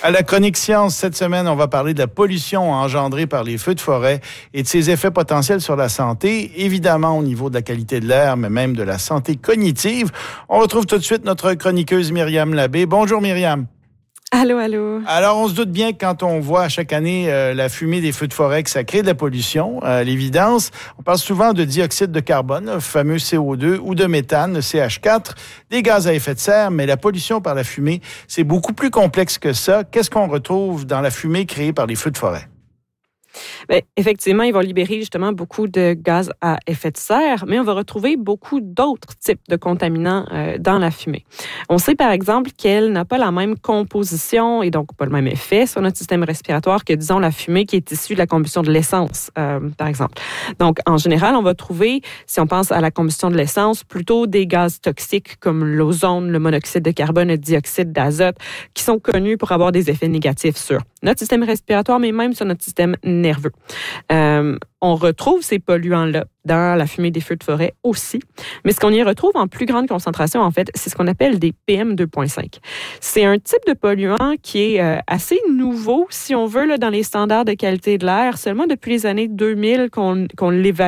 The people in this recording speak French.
À la chronique science, cette semaine, on va parler de la pollution engendrée par les feux de forêt et de ses effets potentiels sur la santé, évidemment au niveau de la qualité de l'air, mais même de la santé cognitive. On retrouve tout de suite notre chroniqueuse Myriam Labbé. Bonjour Myriam. Allô, allô. Alors, on se doute bien que quand on voit chaque année la fumée des feux de forêt, que ça crée de la pollution, à l'évidence. On parle souvent de dioxyde de carbone, le fameux CO2, ou de méthane, le CH4, des gaz à effet de serre, mais la pollution par la fumée, c'est beaucoup plus complexe que ça. Qu'est-ce qu'on retrouve dans la fumée créée par les feux de forêt? Bien, effectivement, ils vont libérer justement beaucoup de gaz à effet de serre, mais on va retrouver beaucoup d'autres types de contaminants dans la fumée. On sait par exemple qu'elle n'a pas la même composition et donc pas le même effet sur notre système respiratoire que, disons, la fumée qui est issue de la combustion de l'essence, par exemple. Donc, en général, on va trouver, si on pense à la combustion de l'essence, plutôt des gaz toxiques comme l'ozone, le monoxyde de carbone, le dioxyde d'azote, qui sont connus pour avoir des effets négatifs sur notre système respiratoire, mais même sur notre système nerveux. On retrouve ces polluants-là dans la fumée des feux de forêt aussi, mais ce qu'on y retrouve en plus grande concentration, en fait, c'est ce qu'on appelle des PM2.5. C'est un type de polluant qui est assez nouveau, si on veut, là, dans les standards de qualité de l'air, seulement depuis les années 2000 qu'on l'évalue